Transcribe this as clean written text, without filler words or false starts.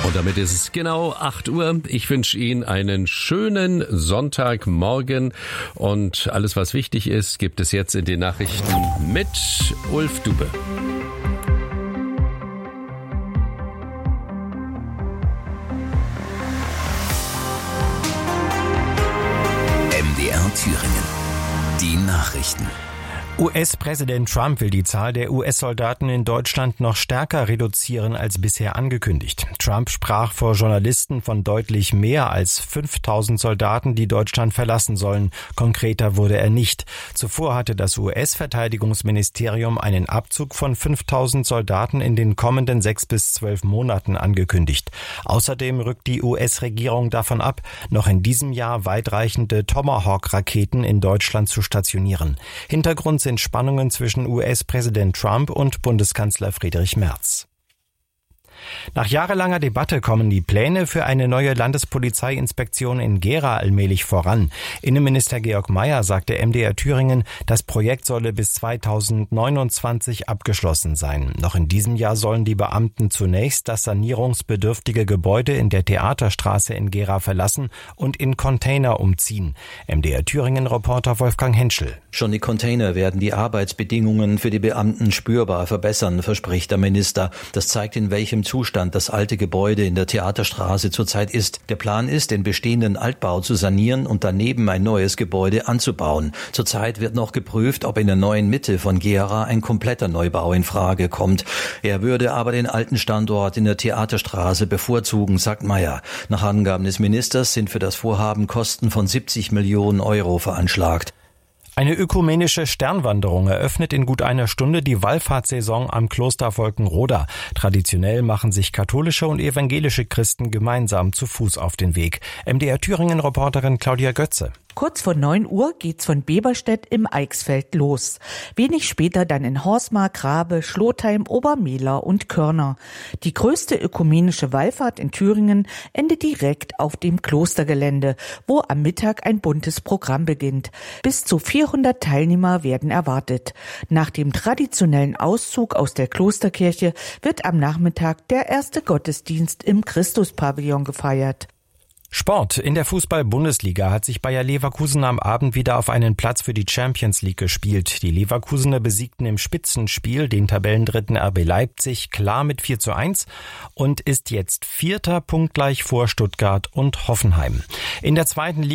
Und damit ist es genau 8 Uhr. Ich wünsche Ihnen einen schönen Sonntagmorgen. Und alles, was wichtig ist, gibt es jetzt in den Nachrichten mit Ulf Dube. MDR Thüringen. Die Nachrichten. US-Präsident Trump will die Zahl der US-Soldaten in Deutschland noch stärker reduzieren als bisher angekündigt. Trump sprach vor Journalisten von deutlich mehr als 5.000 Soldaten, die Deutschland verlassen sollen. Konkreter wurde er nicht. Zuvor hatte das US-Verteidigungsministerium einen Abzug von 5.000 Soldaten in den kommenden 6 bis 12 Monaten angekündigt. Außerdem rückt die US-Regierung davon ab, noch in diesem Jahr weitreichende Tomahawk-Raketen in Deutschland zu stationieren. Hintergrund sind Spannungen zwischen US-Präsident Trump und Bundeskanzler Friedrich Merz. Nach jahrelanger Debatte kommen die Pläne für eine neue Landespolizeiinspektion in Gera allmählich voran. Innenminister Georg Mayer sagte MDR Thüringen, das Projekt solle bis 2029 abgeschlossen sein. Noch in diesem Jahr sollen die Beamten zunächst das sanierungsbedürftige Gebäude in der Theaterstraße in Gera verlassen und in Container umziehen. MDR Thüringen-Reporter Wolfgang Henschel. Schon die Container werden die Arbeitsbedingungen für die Beamten spürbar verbessern, verspricht der Minister. Das zeigt, in welchem Zustand das alte Gebäude in der Theaterstraße zurzeit ist. Der Plan ist, den bestehenden Altbau zu sanieren und daneben ein neues Gebäude anzubauen. Zurzeit wird noch geprüft, ob in der neuen Mitte von Gera ein kompletter Neubau in Frage kommt. Er würde aber den alten Standort in der Theaterstraße bevorzugen, sagt Mayer. Nach Angaben des Ministers sind für das Vorhaben Kosten von 70 Millionen Euro veranschlagt. Eine ökumenische Sternwanderung eröffnet in gut einer Stunde die Wallfahrtssaison am Kloster Volkenroda. Traditionell machen sich katholische und evangelische Christen gemeinsam zu Fuß auf den Weg. MDR Thüringen-Reporterin Claudia Götze. Kurz vor 9 Uhr geht's von Beberstedt im Eichsfeld los. Wenig später dann in Horsmark, Rabe, Schlotheim, Obermehler und Körner. Die größte ökumenische Wallfahrt in Thüringen endet direkt auf dem Klostergelände, wo am Mittag ein buntes Programm beginnt. Bis zu 400 Teilnehmer werden erwartet. Nach dem traditionellen Auszug aus der Klosterkirche wird am Nachmittag der erste Gottesdienst im Christuspavillon gefeiert. Sport. In der Fußball-Bundesliga hat sich Bayer Leverkusen am Abend wieder auf einen Platz für die Champions League gespielt. Die Leverkusener besiegten im Spitzenspiel den Tabellendritten RB Leipzig klar mit 4:1 und ist jetzt Vierter punktgleich vor Stuttgart und Hoffenheim. In der zweiten Liga